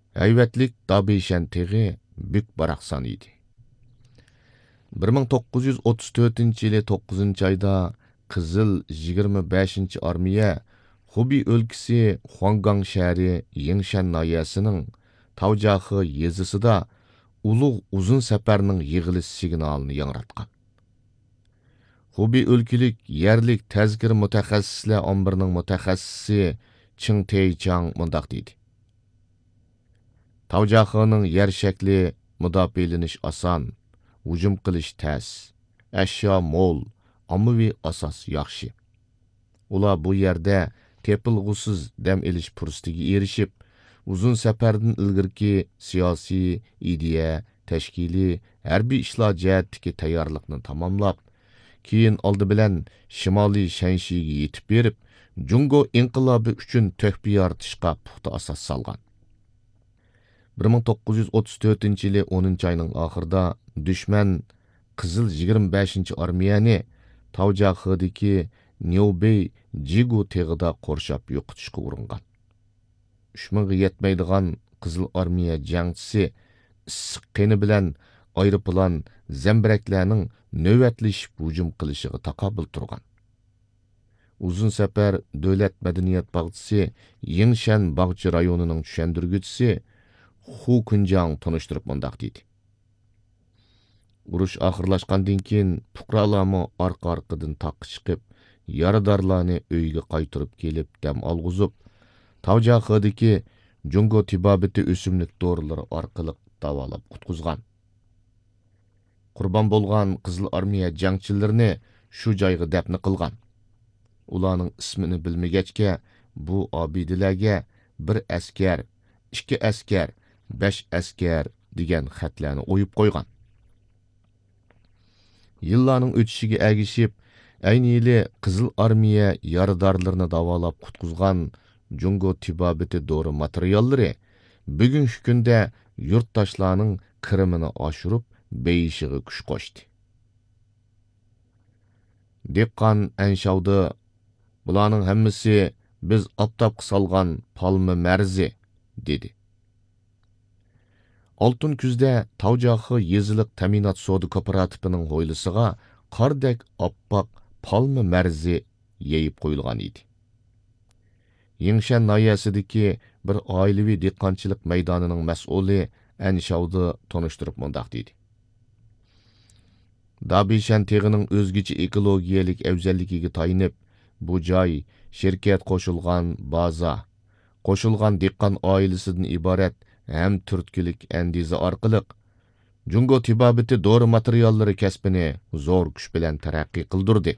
Әйвәтлік Dabişan teği büк baraqsan idi. 1934 yılı 9. ayda Kızıl 25. armiya Hubi өлkisi Huanggang şəhəri Yingshan nayəsinin Tavcaxı yezisida Ulug' uzun səpərinin yığılış signalını yanıratqan. Hubi өлkülük yerlik təzkir mütəxəssislər ombirinin mütəxəssisi Qing Teychang mundaq deydi. Tavcaxı'nın yer şəkli müdafiəleniş asan, hücum qilish təs, əşya mol, ammavi asas yaxşı. Ular bu yerdə tepilg'usiz dam elish fursatiga erishib, uzun safardan ilgirki siyosiy, ideya, tashkiliy, harbiy ishlar jihatdagi tayyorlikni tamomlab, keyin oldi bilan Shimoliy Shanshiga yetib berib, Jungo inqilobi uchun töhfa yaratishga puxta asos solgan. 1934 yılı 10. ayının ahırda düşman Kızıl 25. armiyani Tavcaxı'daki Niubey Jigu teğida qorshab yo'qotishga uringan. 3000'ga yetmaydigan Kızıl armiya jangchisi issiq qeni bilan aeroplan zambiraklarning navbatlashib hujum qilishiga taqobil turgan. Uzun safar davlat madaniyat bog'chisi Yingshan bog'chi rayonining tushundirguvchisi Hu Kunjang tanıştırıp mundaq deydi. Urush oxirlashgandan keyin fuqarolarmi orqa-orqadan taqqa chiqib, yaradorlarni uyga qaytarib kelib dam olg'izib, Tavcaxı'daki Jungo tibabiti o'simlik dorilari orqali davolab qutqizgan. Qurbon bo'lgan Qizil armiya jangchilarini shu joyga dafn qilgan. Ularning ismini bilmagachga bu obidalarga bir askar, 2 askar, 5 askar degan xatlarni o'yib qo'ygan. Yillarning o'tishiga ergishib, ayni yili Qizil armiya yaradorlarini davolab qutqizgan Jungo tibabiti dori materiallari bugungi kunda yurtdoshlarning kirimini oshirib, beyishiga kuch qo'shdi. Dehqon anshavdi, bularning hammasi biz optobga solgan palma marzi, dedi. Oltin kuzda Tavcaxı yezilik ta'minot soda kooperativining hovlisiga qordek oppoq palma marzi yeyib qo'yilgan edi. Yingshan noyasidagi bir oilaviy dehqonchilik maydonining mas'uli anshavdi tanishtirib mundaq dedi. Dabişan teğining o'zgacha ekologiyalik afzalligiga tayinib, bu joy shirkat qo'shilgan baza, qo'shilgan dehqon oilasidan iborat hem turtkilik andiza orqali Jungo tibabiti dori materiallari kasbini zo'r kuch bilan taraqqiy qildirdi.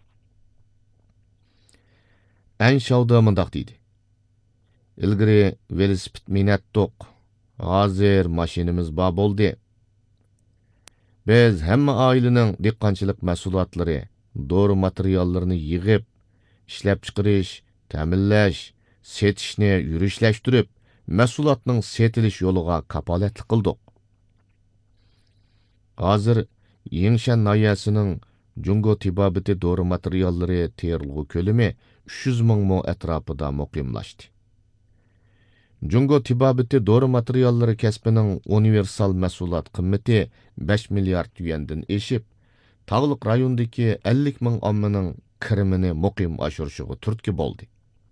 Anshavda mundaq deydi. Ilgari velosiped minatdiq, hozir mashinamiz bor bo'ldi. Biz hamma oilaning dehqonchilik mahsulotlari, dori materiallarini yig'ib, ishlab chiqarish, ta'minlash, setishni yurishlashtirib, mahsulotning setilish yo'liga kapolatlik qildik. Hozir Yingshan noyasining Jungo tibabiti dori materiallari terilg'u ko'lami 300 ming mo atrofida muqimlashdi. Jungo tibabiti dori materiallari kasbining universal mahsulot qimmati 5 milliard yuandan eshib, tog'liq rayondagi 50 ming ommaning kirimini muqim oshirishiga turtki bo'ldi.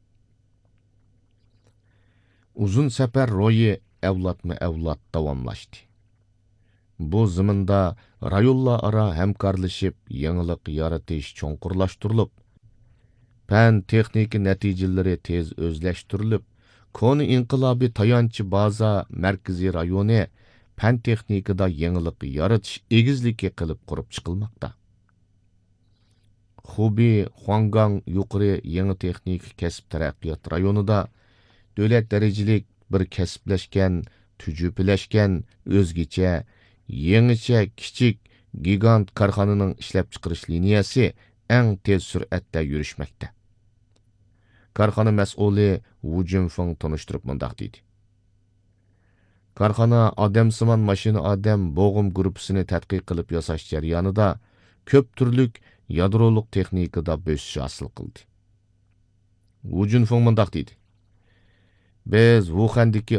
Uzun safar ro'yi avlodma-avlod davomlashdi. Bu zaminda rayonlar aro hamkorlashib, yangilik yaratish cho'nqurlashtirilib, fan texnika natijalari tez o'zlashtirilib, koni inqilobi tayanchi baza markaziy rayoni fan texnikada yangilik yaratish egizligi qilib qurib chiqilmoqda. Hubi Huanggang yuqori yangi texnik kasb taraqqiyot rayonida davlat darajalik bir kasblashgan, tujupilashgan, o'zgacha, yangicha kichik gigant korxonaning ishlab chiqarish liniyasi eng tez sur'atda yurishmoqda. Korxona mas'uli Wu Junfeng tanishtirib mundaq deydi. Korxona odamsimon mashina odam bo'g'im gruppasini tadqiq qilib yasash jarayonida ko'p turlik yadroliq texnikada bosish hosil qildi. Wu Junfeng mundaq deydi. Biz Wuhandagi